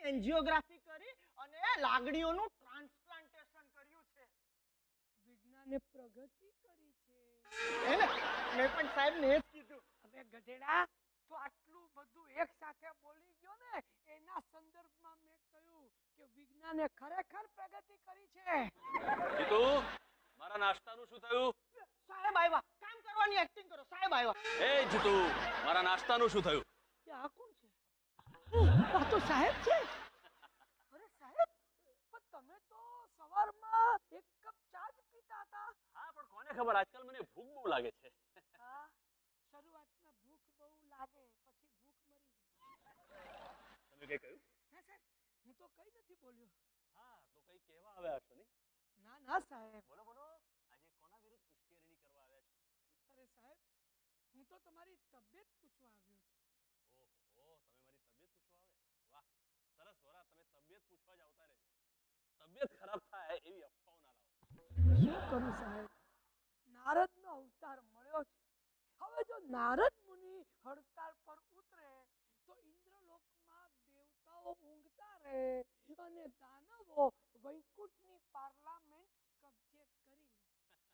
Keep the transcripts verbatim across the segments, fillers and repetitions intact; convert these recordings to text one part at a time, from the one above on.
Angiography કરી અને લાગણીઓનું transplantation કર્યું છે. વિજ્ઞાને પ્રગતિ કરી છે. એને મેં પણ સાહેબ ને જ કીધું. હવે ગધેડા તો આટલું બધું એક સાથે બોલી ગયો ને, એના સંદર્ભમાં મેં કહ્યું કે વિજ્ઞાને ખરેખર પ્રગતિ કરી છે. જીતુ, મારા નાસ્તાનું શું થયું? સાહેબ આવ્યા. કામ કરવાની એક્ટિંગ કરો. સાહેબ આવ્યા. એ જીતુ, મારા નાસ્તાનું શું થયું? આ કોણ છે? આ તો સાહેબ છે. અરે સાહેબ, પણ તમે તો સવારમાં એક કપ ચા જ પીતા હતા. હા, પણ કોને ખબર, આજકાલ મને ભૂખ બહુ લાગે છે. હા, શરૂઆતમાં ભૂખ બહુ લાગે, પછી ભૂખ મરી જાય. તમે કઈ કહ્યું? ના સાહેબ, હું તો કઈ નથી બોલ્યો. હા, તો કઈ કહેવા આવ્યા છો નહીં? ના ના સાહેબ. બોલો બોલો, આજે કોના વિરુદ્ધ ઉશ્કેરણી કરવા આવ્યા છો? અરે સાહેબ, હું તો તમારી તબિયત પૂછવા આવ્યો છું. ઓહો, તમે મારી તબિયત પૂછવા આવ્યા? વાહ, સરસ વરા, તમે તબિયત પૂછવા જ આવતા રહેજો. તબિયત ખરાબ થાય એવી અફવાઓ ના લાવો. શું કરું સાહેબ, નારદનો અવતાર મળ્યો છે. હવે જો નારદ મુનિ હડતાલ પર ઉતરે તો ઇન્દ્રલોકમાં દેવતાઓ ઊંઘતા રહે અને દાનવો વૈકુંઠની પાર્લામેન્ટ કબજે કરી લે.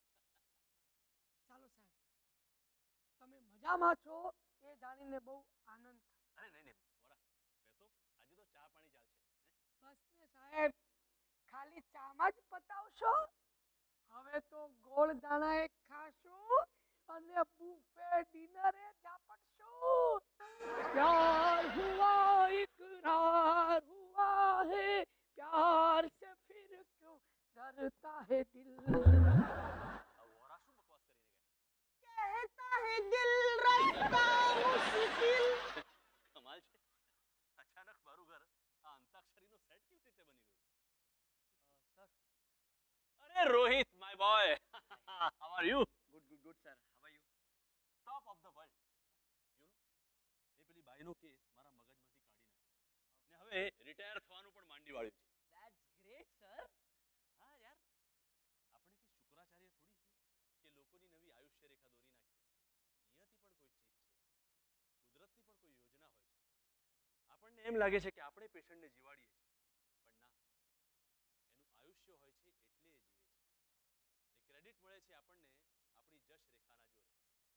ચાલો સાહેબ, તમે મજામાં છો એ જાણીને બહુ આનંદ થયો. અરે નહીં નહીં વરા, બેસો, આજે તો ચા પાણી ચાલશે. બસ ને સાહેબ, ખાલી ચામાં જ પતાવશો? હવે તો ગોળ દાણા ખાશું અને બુફે ડિનરે ઝાપટશું. પ્યાર હુઆ ઇકરાર હુઆ હે, પ્યાર સે ફિર ક્યું ડરતા હે દિલ. વરા શું બકવાસ કરીને ગયા? કહેતા હે દિલ રસ્તા મુશ્કિલ. કમાલ છે, અચાનક મારું ઘર આ અંતાક્ષરીનો સેટ કેવી રીતે બની ગયું? સર, અરે Rohit, my boy, how are you? Good good good sir, how are you? Top of the world. You know, એ પેલી બાઈનો કેસ મારા મગજમાંથી કાઢી નાખ્યો છે ને હવે રિટાયર થવાનું પણ માંડી વાળ્યું છે. That's great sir. હા યાર, આપણે કે શુક્રાચાર્ય થોડી છે કે લોકોની નવી આયુષ્ય રેખા દોરી નાખીએ. નિયતિ પણ કોઈ ચીજ છે, કુદરતની પણ કોઈ યોજના હોય છે. આપણને એમ લાગે છે કે આપણે પેશન્ટને જીવાડીએ છીએ, પણ ના, એનું આયુષ્ય હોય છે એટલે એ જીવે છે અને ક્રેડિટ મળે છે આપણને આપણી જશ રેખાના જોરે.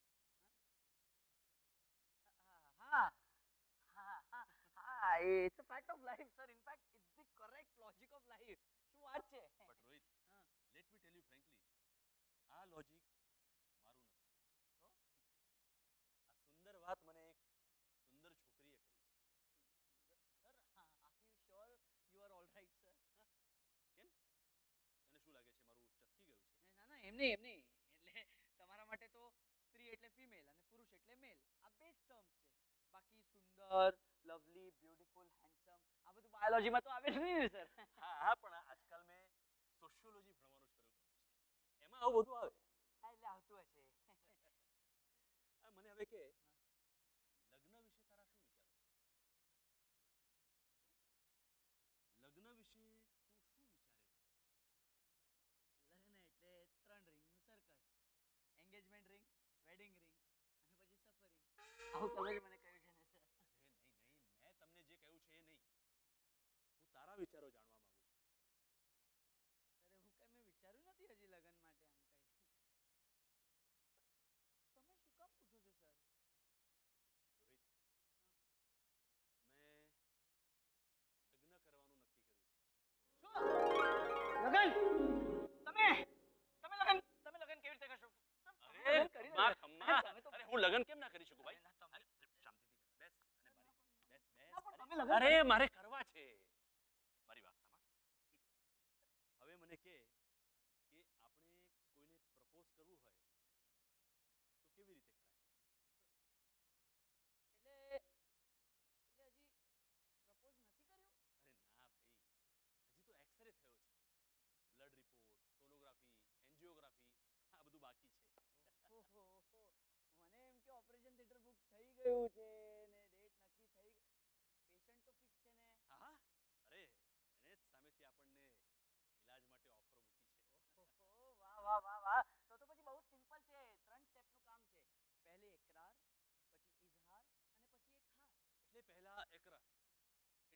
હા હા હા હા, it's a fact of life sir. In fact, it's the correct logic of life. શું વાત છે? But Rohit, let me tell you frankly, આ લોજિક મારું નથી. તો આ સુંદર વાત મને એક સુંદર છોકરીએ કરી છે. Sir, are you sure you are all right sir? કેમ, તને શું લાગે છે મારું ચસકી ગયું છે? ના ના, એમ નહીં એમ નહીં, એટલે તમારા માટે તો સ્ત્રી એટલે ફિમેલ અને પુરુષ એટલે મેલ, આ બે જ ટર્મ્સ છે. બાકી સુંદર, લવલી, બ્યુટીફુલ, હેન્ડસમ આ બધું બાયોલોજીમાં તો આવે જ નહીં ને સર? હા હા, પણ આજકાલ મેં સોશિયોલોજી ભણવાનું શરૂ કર્યું છે, એમાં આવું બધું આવે. હા, એટલે આવતું હશે. આ મને હવે કે લગ્ન વિશે તારા શું વિચારો છે? લગ્ન વિશે તું શું વિચારે છે? લગ્ન એટલે ત્રણ રિંગ નું circus, engagement ring, wedding ring અને પછી સફરિંગ. આવું તમે જ મને કહ્યું છે ને સર? એ નહીં નહીં, મેં તમને જે કહ્યું છે એ નહીં, હું તારા વિચારો જાણવા માંગુ છું. સર, એવું કઈ મેં વિચાર્યું નથી હજી લગ્ન માટે. આમ કઈ તમે શું કામ પૂછો છો સર? રોહિત, મેં લગ્ન કરવાનું નક્કી કર્યું છે. લગન તમે તમે લગન તમે લગન કેવી રીતે કરશો? અરે ખમ્મા ખમ્મા, અરે હું લગ્ન કેમ ના કરી શકું ભાઈ? અરે શાંતિથી બેસ અને મારી બેસ બેસ. અરે મારે કરવા છે, મારી વાત સાંભળ. હવે મને કે કે આપણે કોઈને પ્રપોઝ કરવું હોય તો કેવી રીતે કરાય? એટલે એટલે હજી પ્રપોઝ નથી કર્યું? અરે ના ભાઈ, હજી તો એક્સરે થયો છે, બ્લડ રિપોર્ટ, સોનોગ્રાફી, એન્જિયોગ્રાફી આ બધું બાકી છે. ઓહો, મને એમ કે ઓપરેશન થિયેટર બુક થઈ ગયું છે ને ડેટ નક્કી થઈ, પેશન્ટ તો ફિક્સ છે ને? હા, અરે એને જ સામેથી આપણને ઈલાજ માટે ઓફર મૂકી છે. ઓહો, વાહ વાહ વાહ વાહ,